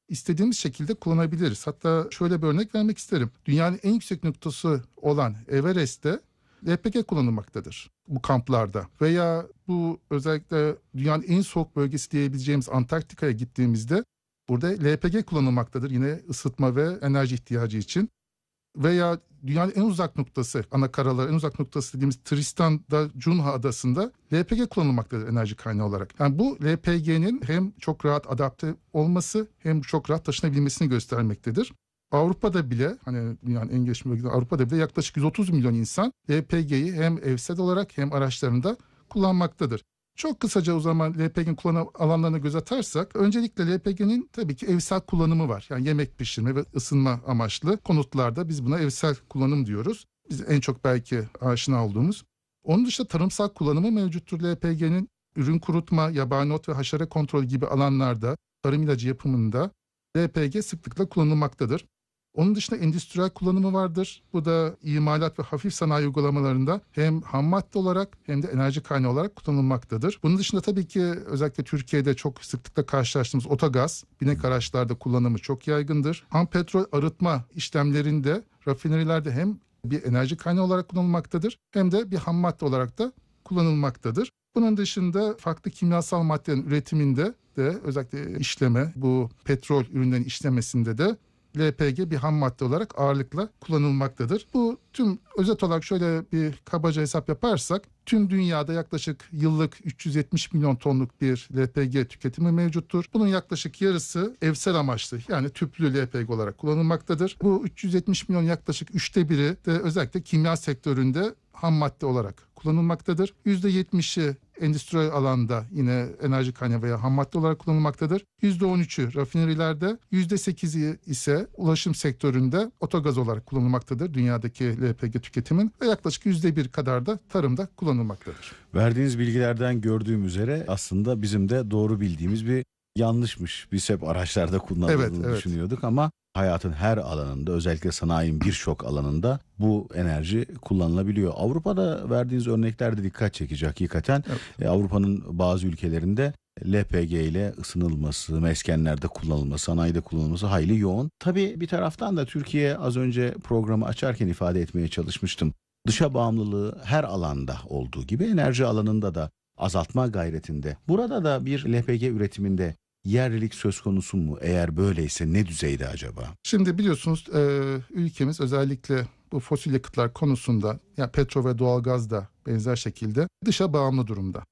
istediğimiz şekilde kullanabiliriz. Hatta şöyle bir örnek vermek isterim. Dünyanın en yüksek noktası olan Everest'te LPG kullanılmaktadır bu kamplarda. Veya bu özellikle dünyanın en soğuk bölgesi diyebileceğimiz Antarktika'ya gittiğimizde burada LPG kullanılmaktadır. Yine ısıtma ve enerji ihtiyacı için. Veya dünyanın en uzak noktası, ana karalar en uzak noktası dediğimiz Tristan'da Cunha Adası'nda LPG kullanılmaktadır enerji kaynağı olarak. Yani bu LPG'nin hem çok rahat adapte olması hem çok rahat taşınabilmesini göstermektedir. Avrupa'da bile, hani dünyanın en gelişmiş bölgesi Avrupa'da bile yaklaşık 130 milyon insan LPG'yi hem evsel olarak hem araçlarında kullanmaktadır. Çok kısaca o zaman LPG'nin kullanım alanlarına göz atarsak, öncelikle LPG'nin tabii ki evsel kullanımı var. Yani yemek pişirme ve ısınma amaçlı konutlarda biz buna evsel kullanım diyoruz. Biz en çok belki aşina olduğumuz. Onun dışında tarımsal kullanımı mevcuttur LPG'nin. Ürün kurutma, yabani ot ve haşere kontrolü gibi alanlarda, tarım ilacı yapımında LPG sıklıkla kullanılmaktadır. Onun dışında endüstriyel kullanımı vardır. Bu da imalat ve hafif sanayi uygulamalarında hem ham madde olarak hem de enerji kaynağı olarak kullanılmaktadır. Bunun dışında tabii ki özellikle Türkiye'de çok sıklıkla karşılaştığımız otogaz, binek araçlarda kullanımı çok yaygındır. Ham petrol arıtma işlemlerinde, rafinerilerde hem bir enerji kaynağı olarak kullanılmaktadır hem de bir ham madde olarak da kullanılmaktadır. Bunun dışında farklı kimyasal maddelerin üretiminde de özellikle işleme, bu petrol ürünlerin işlemesinde de LPG bir ham madde olarak ağırlıkla kullanılmaktadır. Bu tüm özet olarak şöyle bir kabaca hesap yaparsak tüm dünyada yaklaşık yıllık 370 milyon tonluk bir LPG tüketimi mevcuttur. Bunun yaklaşık yarısı evsel amaçlı yani tüplü LPG olarak kullanılmaktadır. Bu 370 milyon yaklaşık 1/3 de özellikle kimya sektöründe ham madde olarak kullanılmaktadır. %70'i endüstriyel alanda yine enerji kaynağı veya ham madde olarak kullanılmaktadır. %13'ü rafinerilerde, %8'i ise ulaşım sektöründe otogaz olarak kullanılmaktadır dünyadaki LPG tüketimin ve yaklaşık %1 kadar da tarımda kullanılmaktadır. Verdiğiniz bilgilerden gördüğüm üzere aslında bizim de doğru bildiğimiz bir yanlışmış. Biz hep araçlarda kullanıldığını düşünüyorduk ama hayatın her alanında, özellikle sanayinin birçok alanında bu enerji kullanılabiliyor. Avrupa'da verdiğiniz örnekler de dikkat çekici hakikaten. Evet. Avrupa'nın bazı ülkelerinde LPG ile ısınılması, meskenlerde kullanılması, sanayide kullanılması hayli yoğun. Tabii bir taraftan da Türkiye, az önce programı açarken ifade etmeye çalışmıştım, dışa bağımlılığı her alanda olduğu gibi enerji alanında da azaltma gayretinde. Burada da bir LPG üretiminde yerlilik söz konusu mu? Eğer böyleyse ne düzeyde acaba? Şimdi biliyorsunuz ülkemiz özellikle bu fosil yakıtlar konusunda, yani petrol ve doğalgaz da benzer şekilde dışa bağımlı durumda.